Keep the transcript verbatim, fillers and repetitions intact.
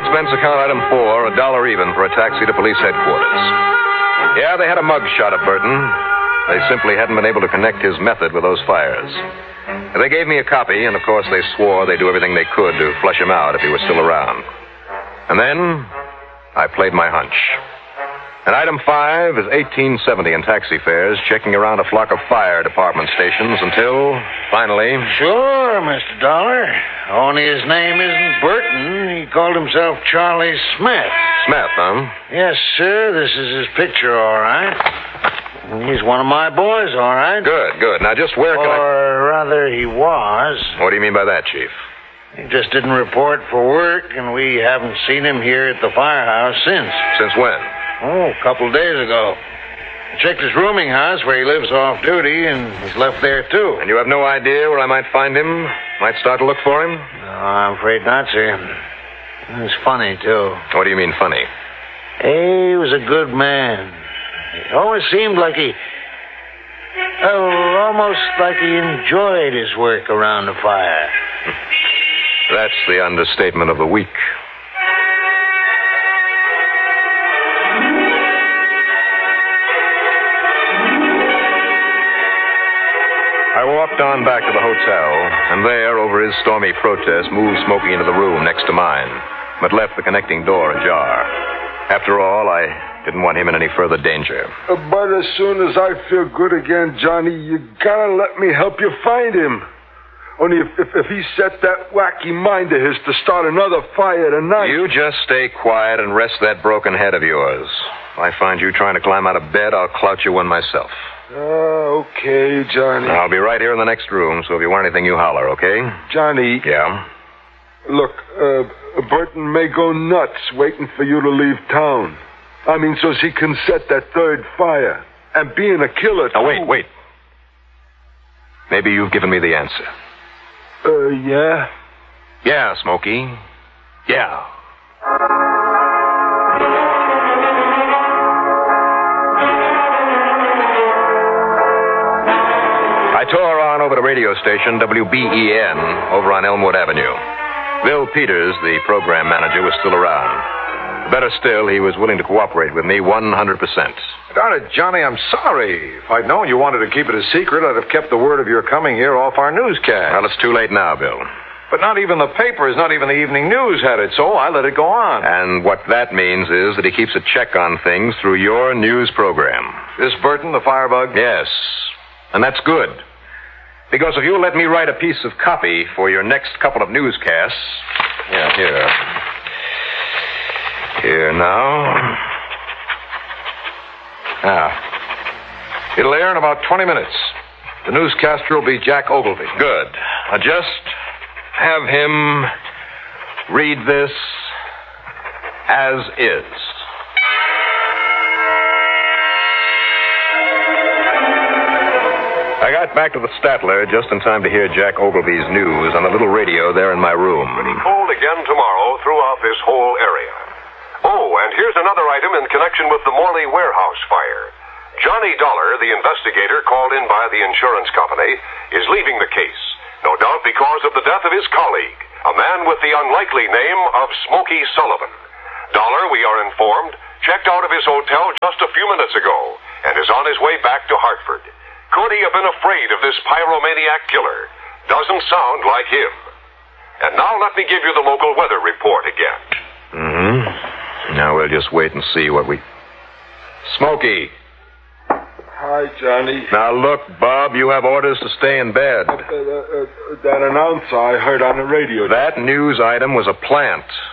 expense account item four, a dollar even for a taxi to police headquarters. Yeah, they had a mug shot of Burton. They simply hadn't been able to connect his method with those fires. They gave me a copy, and of course they swore they'd do everything they could to flush him out if he was still around. And then I played my hunch. And item five is eighteen seventy in taxi fares, checking around a flock of fire department stations until, finally... Sure, Mister Dollar. Only his name isn't Burton. He called himself Charlie Smith. Smith, huh? Yes, sir. This is his picture, all right. He's one of my boys, all right. Good, good. Now, just where can I... Or rather, he was. What do you mean by that, Chief? He just didn't report for work, and we haven't seen him here at the firehouse since. Since when? Oh, a couple of days ago. I checked his rooming house where he lives off duty, and he's left there, too. And you have no idea where I might find him? Might start to look for him? No, I'm afraid not, sir. It was funny, too. What do you mean, funny? He was a good man. It always seemed like he... Oh, almost like he enjoyed his work around the fire. That's the understatement of the week. I walked on back to the hotel, and there, over his stormy protest, moved Smokey into the room next to mine, but left the connecting door ajar. After all, I didn't want him in any further danger. Uh, but as soon as I feel good again, Johnny, you gotta let me help you find him. Only if, if, if he set that wacky mind of his to start another fire tonight... You just stay quiet and rest that broken head of yours. If I find you trying to climb out of bed, I'll clout you one myself. Uh, okay, Johnny. I'll be right here in the next room, so if you want anything, you holler, okay? Johnny. Yeah? Look, uh, Burton may go nuts waiting for you to leave town. I mean, so he can set that third fire. And being a killer, too. Oh, wait, wait. Maybe you've given me the answer. Uh, yeah? Yeah, Smokey. Yeah. I tore on over to radio station W B E N over on Elmwood Avenue. Bill Peters, the program manager, was still around. Better still, he was willing to cooperate with me one hundred percent. Darn it, Johnny, I'm sorry. If I'd known you wanted to keep it a secret, I'd have kept the word of your coming here off our newscast. Well, it's too late now, Bill. But not even the papers, not even the evening news had it, so I let it go on. And what that means is that he keeps a check on things through your news program. This Burton, the firebug? Yes. And that's good. Because if you'll let me write a piece of copy for your next couple of newscasts... Yeah, here. Here now. Ah. It'll air in about twenty minutes. The newscaster will be Jack Ogilvy. Good. I'll just have him read this as is. I got back to the Statler just in time to hear Jack Ogilvy's news on the little radio there in my room. Pretty cold again tomorrow throughout this whole area. Oh, and here's another item in connection with the Morley warehouse fire. Johnny Dollar, the investigator called in by the insurance company, is leaving the case. No doubt because of the death of his colleague, a man with the unlikely name of Smokey Sullivan. Dollar, we are informed, checked out of his hotel just a few minutes ago and is on his way back to Hartford. Could he have been afraid of this pyromaniac killer? Doesn't sound like him. And now let me give you the local weather report again. Mm-hmm. Now we'll just wait and see what we... Smokey. Hi, Johnny. Now look, Bob, you have orders to stay in bed. Uh, uh, uh, that announcer I heard on the radio. That news item was a plant.